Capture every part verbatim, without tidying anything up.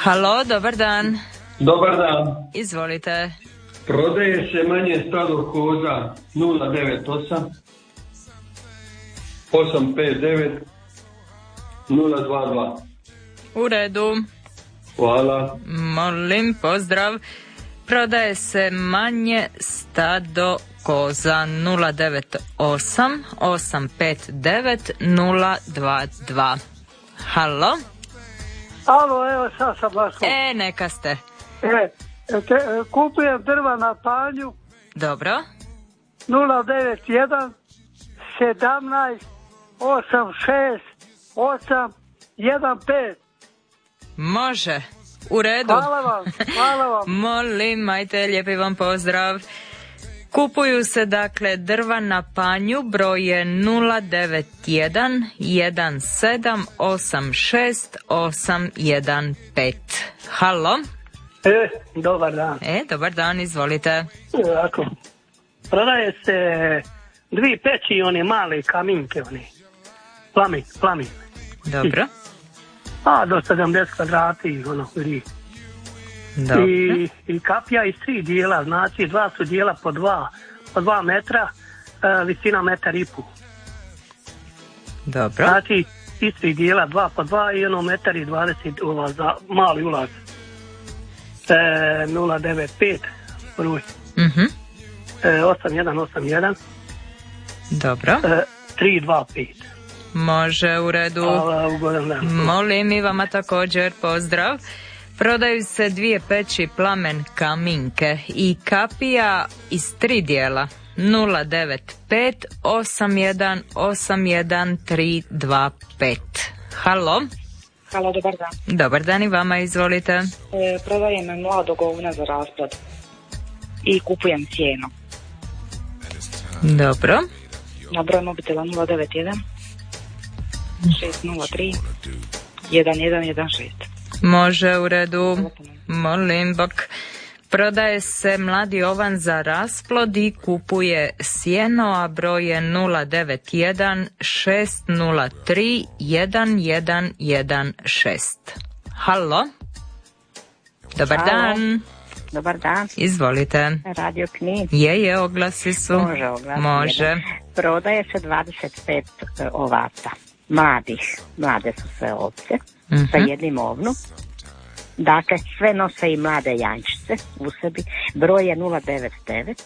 Halo, dobar dan. Dobar dan. Izvolite. Prodaje se manje stado koza nula devet osam osam pet devet nula dva dva. U redu. Hvala. Molim, pozdrav. Prodaje se manje stado koza nula devet osam osam pet devet nula dva dva. Halo? Alo, evo sad sam baš. E, neka ste. E, te, kupujem drva na panju. Dobro. nula devet jedan sedamnaest osamdeset šest osam jedan pet. Može. U redu. Hvala vam, hvala vam. Molim, majte, lijepi vam pozdrav. Kupuju se dakle drva na panju, broj je nula devet jedan jedan sedam osam šest osam jedan pet. Halo? E, dobar dan. E, dobar dan, izvolite. Ovako, prodaje se dvije peći i one male kaminke, one. Plamin, plamin. Dobro. A, do sedamdeset kvadrati, ono, vidi. Dobro. I, I kapija iz tri dijela, znači dva su dijela po dva, po dva metra, e, visina metar i pol. Dobro. Znači, iz tri dijela, dva po dva i ono metar i dvadeset ulaz, mali ulaz. E, nula devet pet, broj. Mhm. E, osam jedan osam jedan. Dobro. E, tri dva pet. Može, u redu. Hvala, ugodan dan. Molim, i vama također pozdrav. Prodaju se dvije peći plamen kaminke i kapija iz tri dijela nula devet pet osam jedan osam jedan tri dva pet. Halo? Halo, dobar dan. Dobar dan i vama, izvolite. E, prodajem mladog ovna za rasplod i kupujem cijenu. Dobro. Na broj mobitela nula devet jedan šest nula tri jedan jedan jedan šest. Može, u redu. Molim, bok. Prodaje se mladi ovan za rasplod i kupuje sjeno, a broj je nula devet jedan šest nula tri jedan jedan jedan šest. Halo? Dobar Halo. dan. Dobar dan. Izvolite. Radio Knin. Je, je, oglasi su. Može, oglasi. Može. Jedan. Prodaje se dvadeset pet ovaca. Mladih. Mlade su sve ovce. Uh-huh. Sa jednim ovnom. Dakle, sve nose i mlade janjčice u sebi. Broj je nula devet devet.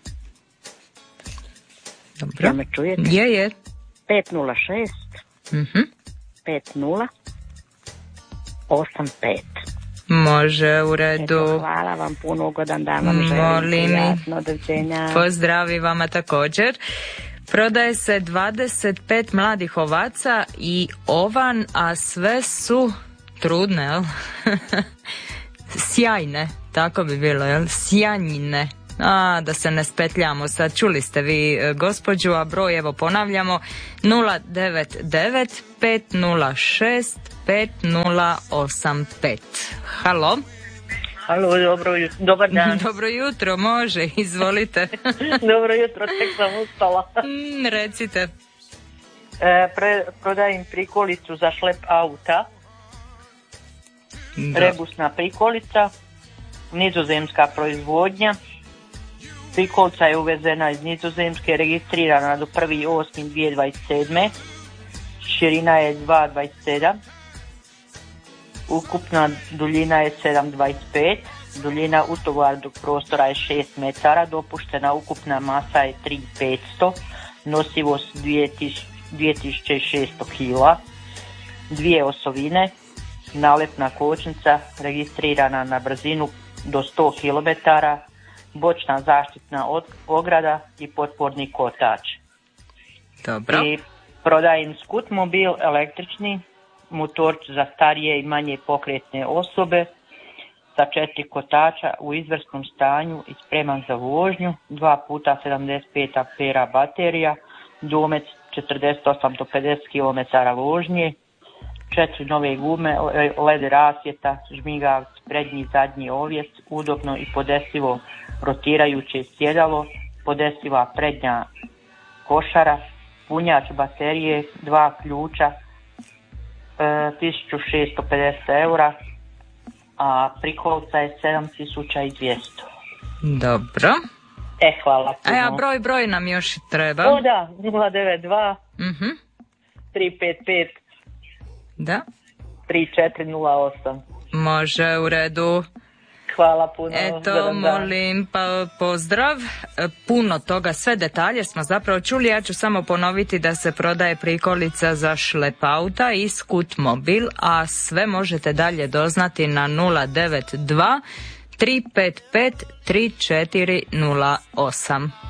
Dobro. Ja me čujete? Je, je. pet nula šest Uh-huh. pet nula osam pet. Može, u redu. Eto, hvala vam, puno ugodan dan vam želim. Molim. Jasno, doviđenja. Pozdravi vama također. Prodaje se dvadeset pet mladih ovaca i ovan, a sve su trudne, jel? Sjajne, tako bi bilo, jel? Sjajne. A, da se ne spetljamo sad. Čuli ste vi gospođu, a broj, evo ponavljamo, nula devet devet pet nula šest pet nula osam pet. Halo? Halo, dobro, dobar dan. Dobro jutro, može, izvolite. Dobro jutro, tek sam ustala. Mm, recite. E, pre, prodajem prikolicu za šlep auta. Da. Rebusna prikolica, nizozemska proizvodnja. Prikolica je uvezena iz Nizozemske, registrirana do prvi osmi dvije tisuće dvadeset sedme. Širina je dva dvadeset sedam. Ukupna duljina je sedam dvadeset pet. Duljina utovarnog prostora je šest metara. Dopuštena ukupna masa je tri petsto. Nosivost dvije tisuće šesto kila. Dvije osovine. Nalepna kočnica registrirana na brzinu do sto kilometara. Bočna zaštitna ograda i potporni kotač. Dobro. I prodajem skut mobil električni, motorč za starije i manje pokretne osobe sa četiri kotača u izvrsnom stanju i spreman za vožnju, dva puta sedamdeset pet ampera baterija, domet četrdeset osam do pedeset kilometara vožnje, četiri nove gume, led rasvjeta, žmigavac, prednji i zadnji ovjes, udobno i podesivo rotirajuće sjedalo, podesiva prednja košara, punjač baterije, dva ključa, e, tisuću šesto pedeset eura, a prikolica je sedam tisuća dvjesto. Dobro. E, hvala puno. A ja broj, broj nam još treba. O da, nula devet dva Mhm. tri pet pet Da. tri četiri nula osam. Može, u redu. Hvala puno. Eto, Dobar dan. molim, pa pozdrav. E, Puno toga, sve detalje smo zapravo čuli. Ja ću samo ponoviti da se prodaje prikolica za šlepauta i skut mobil, a sve možete dalje doznati na nula devet dva tri pet pet tri četiri nula osam.